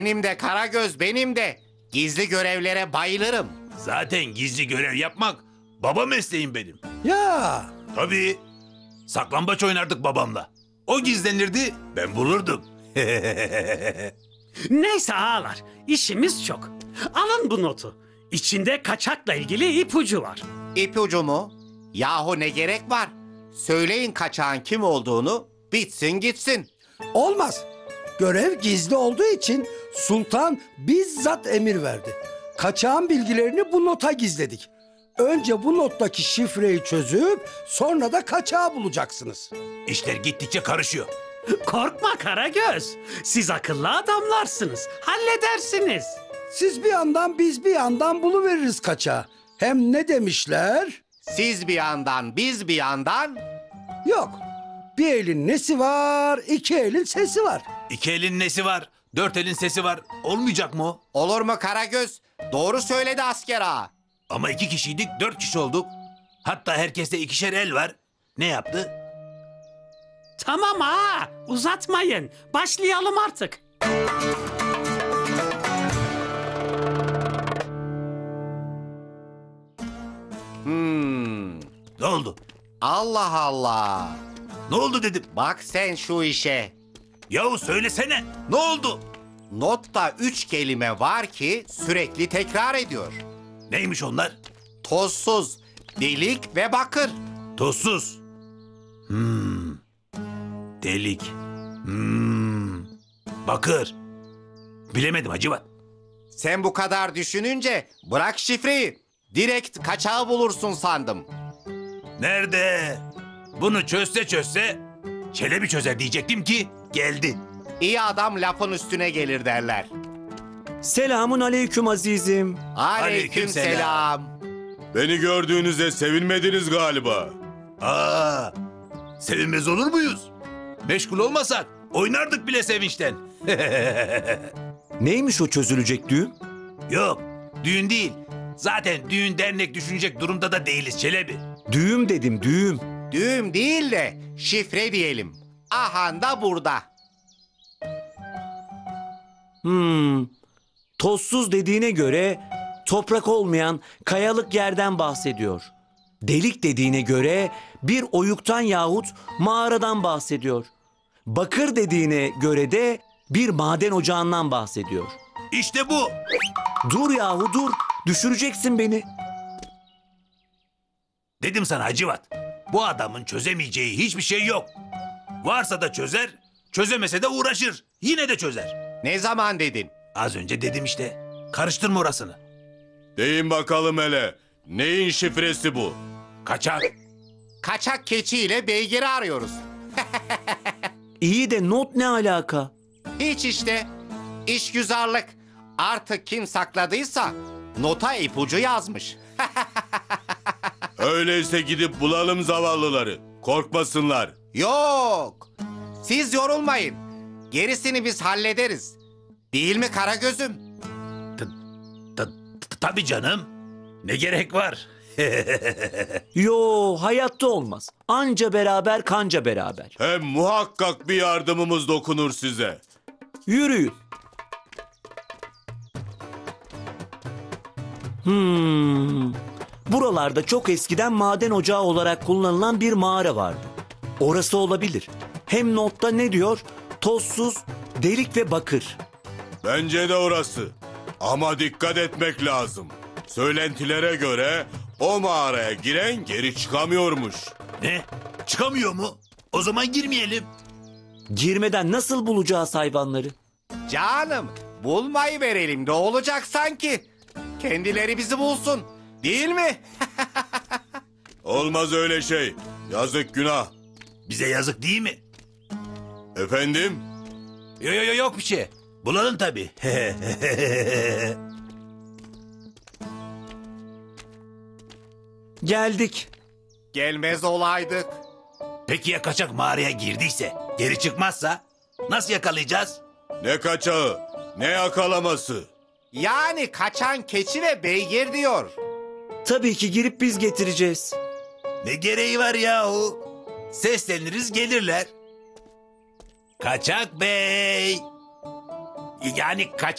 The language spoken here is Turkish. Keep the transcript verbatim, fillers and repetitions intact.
Benim de Karagöz, benim de. Gizli görevlere bayılırım. Zaten gizli görev yapmak baba mesleğim benim. Ya Tabii. Saklambaç oynardık babamla. O gizlenirdi, ben bulurdum. Neyse ağalar, işimiz çok. Alın bu notu. İçinde kaçakla ilgili ipucu var. İpucu mu? Yahu ne gerek var? Söyleyin kaçağın kim olduğunu, bitsin gitsin. olmaz. Görev gizli olduğu için sultan bizzat emir verdi. Kaçağın bilgilerini bu nota gizledik. Önce bu nottaki şifreyi çözüp sonra da kaçağı bulacaksınız. İşler gittikçe karışıyor. Korkma Karagöz. Siz akıllı adamlarsınız. Halledersiniz. Siz bir yandan biz bir yandan buluveririz kaçağı. Hem ne demişler? Siz bir yandan, biz bir yandan. Yok. Bir elin nesi var, iki elin sesi var. İki elin nesi var, dört elin sesi var. Olmayacak mı o? Olur mu Karagöz? Doğru söyledi asker ağa. Ama iki kişiydik, dört kişi olduk. Hatta herkeste ikişer el var. Ne yaptı? Tamam ha, uzatmayın. Başlayalım artık. Hmm. Ne oldu? Allah Allah. Ne oldu dedim. Bak sen şu işe. Yahu söylesene. Ne oldu? Notta üç kelime var ki sürekli tekrar ediyor. Neymiş onlar? Tozsuz, delik ve bakır. Tozsuz. Hmm. Delik. Hmm. Bakır. Bilemedim Hacivat. Sen bu kadar düşününce bırak şifreyi. Direkt kaçağı bulursun sandım. Nerede? Bunu çözse çözse Çelebi çözer diyecektim ki geldi. İyi adam lafın üstüne gelir derler. Selamun aleyküm azizim. Aleyküm selam. Beni gördüğünüzde sevinmediniz galiba. Aa, sevinmez olur muyuz? Meşgul olmasak oynardık bile sevinçten. Neymiş o çözülecek düğüm? Yok, düğün değil. Zaten düğün dernek düşünecek durumda da değiliz Çelebi. Düğüm dedim, düğüm. Düğüm değil de şifre diyelim. Ahan da burada. Hmm. Tozsuz dediğine göre toprak olmayan kayalık yerden bahsediyor. Delik dediğine göre bir oyuktan yahut mağaradan bahsediyor. Bakır dediğine göre de bir maden ocağından bahsediyor. İşte bu. Dur yahu dur. Düşüreceksin beni. Dedim sana Hacivat. Bu adamın çözemeyeceği hiçbir şey yok. Varsa da çözer, çözemese de uğraşır. Yine de çözer. Ne zaman dedin? Az önce dedim işte. Karıştırma orasını. Deyin bakalım hele. Neyin şifresi bu? Kaçak. Kaçak keçiyle beygiri arıyoruz. İyi de not ne alaka? Hiç işte. İşgüzarlık. Artık kim sakladıysa nota ipucu yazmış. Öyleyse gidip bulalım zavallıları. Korkmasınlar. Yok. Siz yorulmayın. Gerisini biz hallederiz. Değil mi Karagöz'üm? Ta- ta- Tabii canım. Ne gerek var? Yo, hayatta olmaz. Anca beraber kanca beraber. Hem muhakkak bir yardımımız dokunur size. Yürüyün. Hmm. Buralarda çok eskiden maden ocağı olarak kullanılan bir mağara vardı. Orası olabilir. Hem notta ne diyor? Tozsuz, delik ve bakır. Bence de orası. Ama dikkat etmek lazım. Söylentilere göre o mağaraya giren geri çıkamıyormuş. Ne? Çıkamıyor mu? O zaman girmeyelim. Girmeden nasıl bulacağız hayvanları? Canım, bulmayı verelim de olacak sanki. Kendileri bizi bulsun. Değil mi? Olmaz öyle şey. Yazık günah. Bize yazık değil mi? Efendim? Yok yok yok bir şey. Bulalım tabii. Geldik. Gelmez olaydık. Peki ya kaçak mağaraya girdiyse, geri çıkmazsa nasıl yakalayacağız? Ne kaçağı, ne yakalaması. Yani kaçan keçi ve beygir diyor. Tabii ki girip biz getireceğiz. Ne gereği var yahu? Sesleniriz gelirler. Kaçak bey. Yani kaç